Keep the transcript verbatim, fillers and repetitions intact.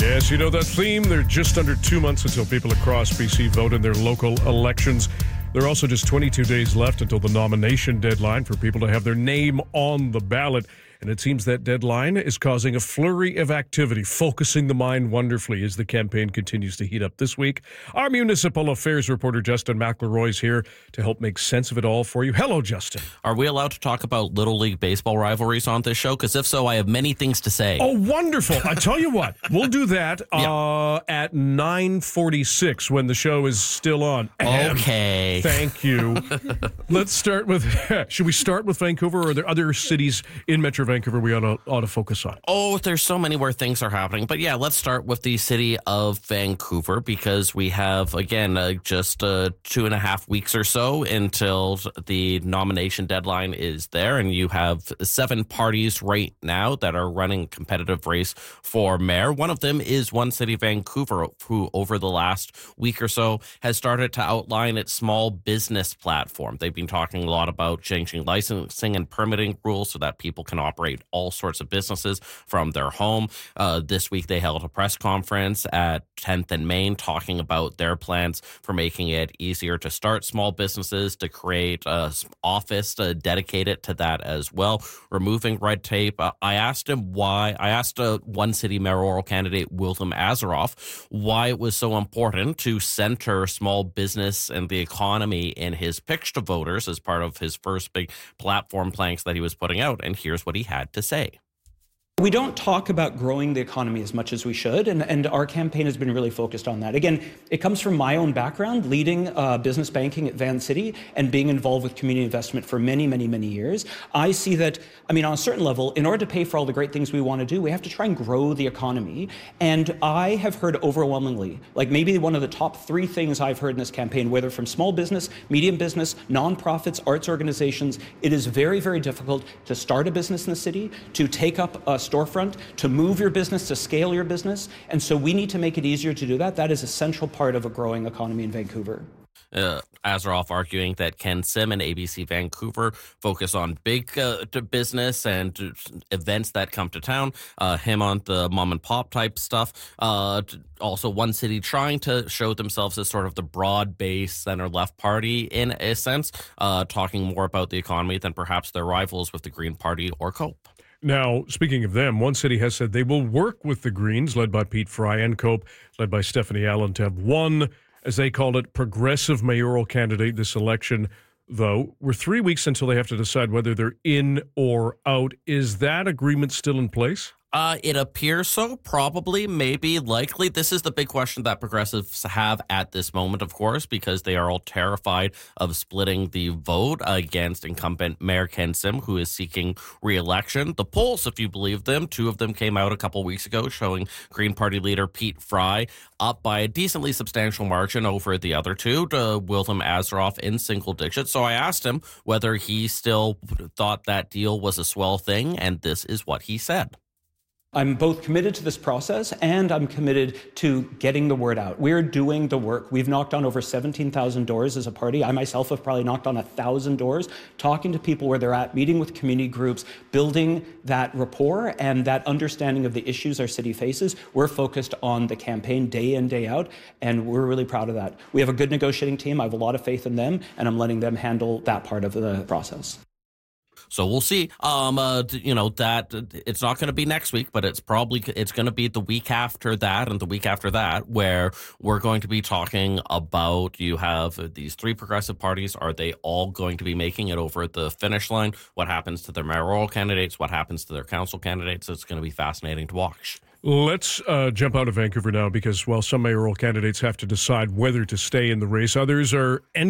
Yes, you know that theme. They're just under two months until people across B C vote in their local elections. There are also just twenty-two days left until the nomination deadline for people to have their name on the ballot. And it seems that deadline is causing a flurry of activity, focusing the mind wonderfully as the campaign continues to heat up this week. Our municipal affairs reporter, Justin McElroy, is here to help make sense of it all for you. Hello, Justin. Are we allowed to talk about Little League baseball rivalries on this show? Because if so, I have many things to say. Oh, wonderful. I tell you what, we'll do that Yeah. uh, at nine forty-six when the show is still on. Okay. And thank you. Let's start with, should we start with Vancouver, or are there other cities in Metro Vancouver we ought to, ought to focus on? Oh, there's so many where things are happening. But yeah, let's start with the city of Vancouver, because we have, again, uh, just uh, two and a half weeks or so until the nomination deadline is there. And you have seven parties right now that are running a competitive race for mayor. One of them is One City Vancouver, who over the last week or so has started to outline its small business platform. They've been talking a lot about changing licensing and permitting rules so that people can operate all sorts of businesses from their home. Uh, this week, they held a press conference at tenth and Main talking about their plans for making it easier to start small businesses, to create an office to dedicate it to that as well, removing red tape. Uh, I asked him why, I asked uh, One City mayoral candidate Wiltham Azaroff why it was so important to center small business and the economy in his pitch to voters as part of his first big platform planks that he was putting out. And here's what he had to say. We don't talk about growing the economy as much as we should, and, and our campaign has been really focused on that. Again, it comes from my own background, leading uh, business banking at Van City and being involved with community investment for many, many, many years. I see that, I mean, on a certain level, in order to pay for all the great things we want to do, we have to try and grow the economy. And I have heard overwhelmingly, like maybe one of the top three things I've heard in this campaign, whether from small business, medium business, nonprofits, arts organizations, it is very, very difficult to start a business in the city, to take up a storefront, to move your business, to scale your business. And so we need to make it easier to do that. That is a central part of a growing economy in Vancouver. Uh, Azaroff arguing that Ken Sim and A B C Vancouver focus on big uh, business and events that come to town. Uh, him on the mom and pop type stuff. Uh, also, One City trying to show themselves as sort of the broad-based center-left party in a sense, uh, talking more about the economy than perhaps their rivals with the Green Party or Cope. Now, speaking of them, One City has said they will work with the Greens, led by Pete Fry, and Cope, led by Stephanie Allen, to have one, as they called it, progressive mayoral candidate this election. Though, we're three weeks until they have to decide whether they're in or out. Is that agreement still in place? Uh, it appears so, probably, maybe, likely. This is the big question that progressives have at this moment, of course, because they are all terrified of splitting the vote against incumbent Mayor Ken Sim, who is seeking re-election. The polls, if you believe them, two of them came out a couple weeks ago showing Green Party leader Pete Fry up by a decently substantial margin over the other two, to Wiltham Azaroff in single digits. So I asked him whether he still thought that deal was a swell thing, and this is what he said. I'm both committed to this process and I'm committed to getting the word out. We're doing the work. We've knocked on over seventeen thousand doors as a party. I myself have probably knocked on one thousand doors, talking to people where they're at, meeting with community groups, building that rapport and that understanding of the issues our city faces. We're focused on the campaign day in, day out, and we're really proud of that. We have a good negotiating team. I have a lot of faith in them, and I'm letting them handle that part of the process. So we'll see. Um, uh, you know, that it's not going to be next week, but it's probably it's going to be the week after that and the week after that, where we're going to be talking about, you have these three progressive parties. Are they all going to be making it over the finish line? What happens to their mayoral candidates? What happens to their council candidates? It's going to be fascinating to watch. Let's uh, jump out of Vancouver now, because while some mayoral candidates have to decide whether to stay in the race, others are